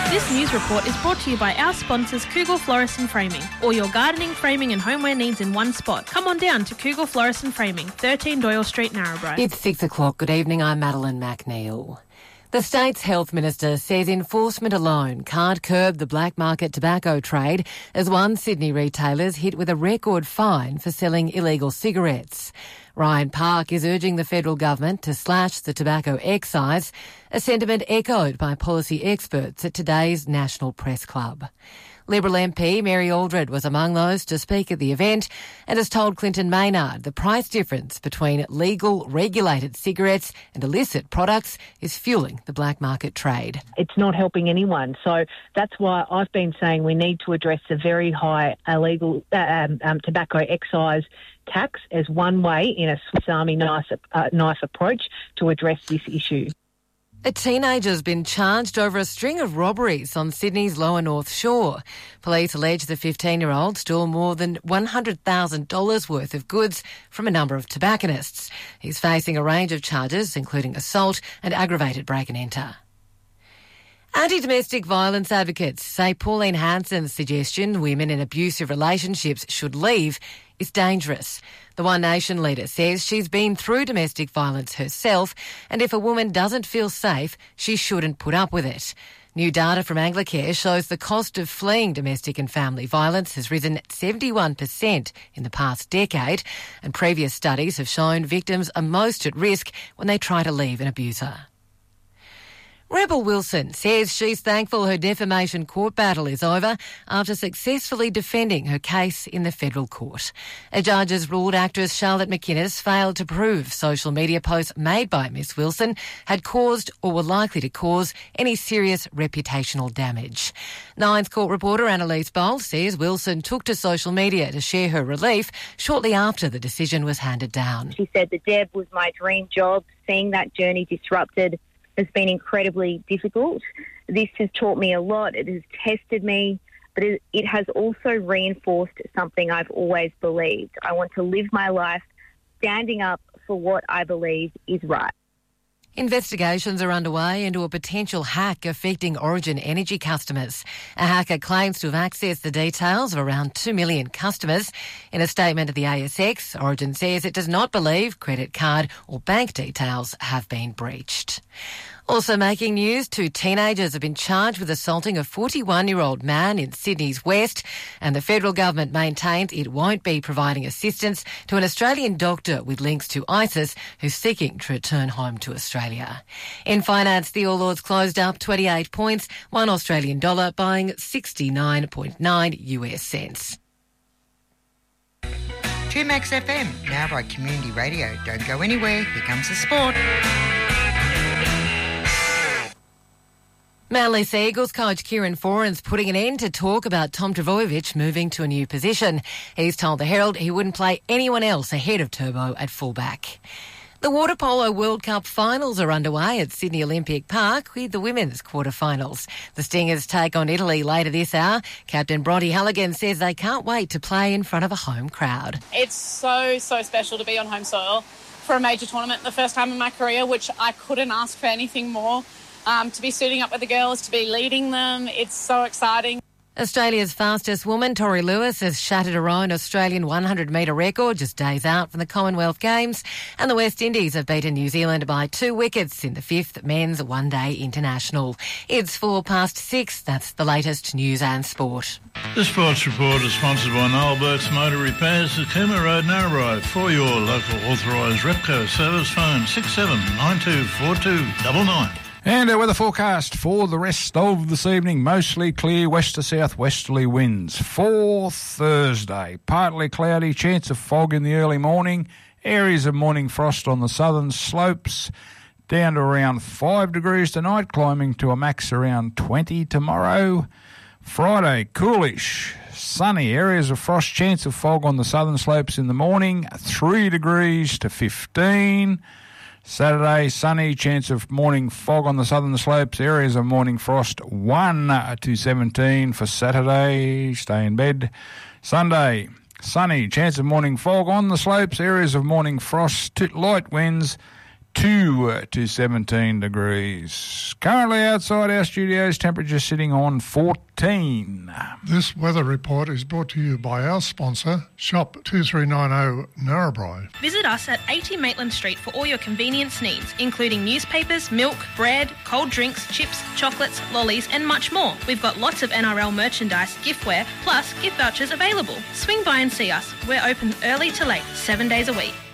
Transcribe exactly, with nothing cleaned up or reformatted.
This news report is brought to you by our sponsors Kugel Florist and Framing. All your gardening, framing and homeware needs in one spot. Come on down to Kugel Florist and Framing, thirteen Doyle Street, Narrabri. It's six o'clock. Good evening, I'm Madeline McNeil. The state's health minister says enforcement alone can't curb the black market tobacco trade as one Sydney retailer's hit with a record fine for selling illegal cigarettes. Ryan Park is urging the federal government to slash the tobacco excise, a sentiment echoed by policy experts at today's National Press Club. Liberal M P Mary Aldred was among those to speak at the event and has told Clinton Maynard the price difference between legal, regulated cigarettes and illicit products is fueling the black market trade. It's not helping anyone. So that's why I've been saying we need to address the very high illegal uh, um, um, tobacco excise tax as one way in a Swiss Army knife, uh, knife approach to address this issue. A teenager's been charged over a string of robberies on Sydney's lower North Shore. Police allege the fifteen-year-old stole more than one hundred thousand dollars worth of goods from a number of tobacconists. He's facing a range of charges, including assault and aggravated break and enter. Anti-domestic violence advocates say Pauline Hanson's suggestion women in abusive relationships should leave is dangerous. The One Nation leader says she's been through domestic violence herself, and if a woman doesn't feel safe, she shouldn't put up with it. New data from Anglicare shows the cost of fleeing domestic and family violence has risen seventy-one percent in the past decade, and previous studies have shown victims are most at risk when they try to leave an abuser. Rebel Wilson says she's thankful her defamation court battle is over after successfully defending her case in the federal court. A judge has ruled actress Charlotte McInnes failed to prove social media posts made by Miss Wilson had caused or were likely to cause any serious reputational damage. Nine's court reporter Annalise Bolt says Wilson took to social media to share her relief shortly after the decision was handed down. She said the Deb was my dream job. Seeing that journey disrupted has been incredibly difficult. This has taught me a lot. It has tested me, but it, it has also reinforced something I've always believed. I want to live my life standing up for what I believe is right. Investigations are underway into a potential hack affecting Origin Energy customers. A hacker claims to have accessed the details of around two million customers. In a statement to the A S X, Origin says it does not believe credit card or bank details have been breached. Also making news, two teenagers have been charged with assaulting a forty-one-year-old man in Sydney's West, and the federal government maintains it won't be providing assistance to an Australian doctor with links to ISIS who's seeking to return home to Australia. In finance, the All Ords closed up twenty-eight points, one Australian dollar buying sixty-nine point nine U S cents. two Max F M, now by Community Radio. Don't go anywhere, here comes the sport. Manly Sea Eagles coach Kieran Foran's putting an end to talk about Tom Trbojevic moving to a new position. He's told the Herald he wouldn't play anyone else ahead of Turbo at fullback. The Water Polo World Cup finals are underway at Sydney Olympic Park with the women's quarterfinals. The Stingers take on Italy later this hour. Captain Bronte Halligan says they can't wait to play in front of a home crowd. It's so, so special to be on home soil for a major tournament, the first time in my career, which I couldn't ask for anything more. Um, to be suiting up with the girls, to be leading them, it's so exciting. Australia's fastest woman, Tori Lewis, has shattered her own Australian one hundred metre record just days out from the Commonwealth Games, and the West Indies have beaten New Zealand by two wickets in the fifth men's one-day international. It's four past six. That's the latest news and sport. The Sports Report is sponsored by Noel Burke's Motor Repairs at Cooma Road, Narrabri. For your local authorised Repco service, phone six seven nine two four two nine nine. And our weather forecast for the rest of this evening, mostly clear west to south westerly winds. For Thursday, partly cloudy, chance of fog in the early morning, areas of morning frost on the southern slopes, down to around five degrees tonight, climbing to a max around twenty tomorrow. Friday, coolish, sunny, areas of frost, chance of fog on the southern slopes in the morning, three degrees to fifteen. Saturday, sunny, chance of morning fog on the southern slopes, areas of morning frost, one to seventeen for Saturday, stay in bed. Sunday, sunny, chance of morning fog on the slopes, areas of morning frost, light winds, two to seventeen degrees. Currently outside our studios, temperature sitting on fourteen. This weather report is brought to you by our sponsor, Shop two three nine zero Narrabri. Visit us at eighty Maitland Street for all your convenience needs, including newspapers, milk, bread, cold drinks, chips, chocolates, lollies and much more. We've got lots of N R L merchandise, giftware, plus gift vouchers available. Swing by and see us. We're open early to late, seven days a week.